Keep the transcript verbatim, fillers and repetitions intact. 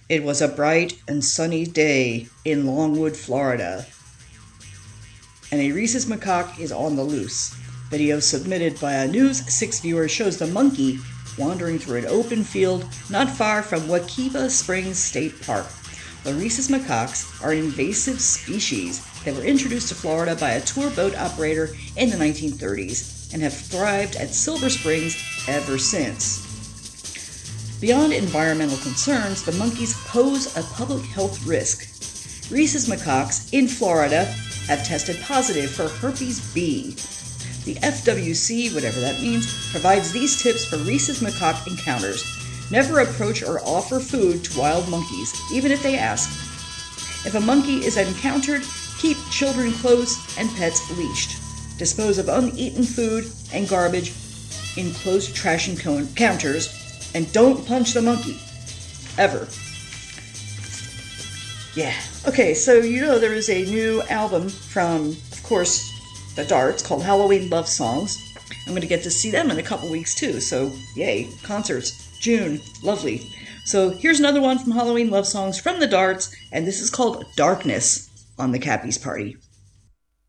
It was a bright and sunny day in Longwood, Florida, and a rhesus macaque is on the loose. Video submitted by a News six viewer shows the monkey wandering through an open field not far from Waukeba Springs State Park. The rhesus macaques are an invasive species that were introduced to Florida by a tour boat operator in the nineteen thirties and have thrived at Silver Springs ever since. Beyond environmental concerns, the monkeys pose a public health risk. Rhesus macaques in Florida have tested positive for herpes B. The F W C, whatever that means, provides these tips for rhesus macaque encounters. Never approach or offer food to wild monkeys, even if they ask. If a monkey is encountered, keep children close and pets leashed. Dispose of uneaten food and garbage in closed trash encounters, and don't punch the monkey. Ever. Yeah. Okay, so you know there is a new album from, of course, the Darts called Halloween Love Songs. I'm going to get to see them in a couple weeks too, so yay. Concerts. June. Lovely. So here's another one from Halloween Love Songs from the Darts, and this is called Darkness on the Cappy's Party.